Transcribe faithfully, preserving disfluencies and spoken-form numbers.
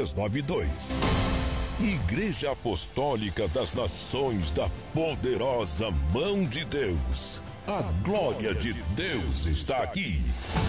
três nove dois. Igreja Apostólica das Nações da Poderosa Mão de Deus. A glória de Deus está aqui.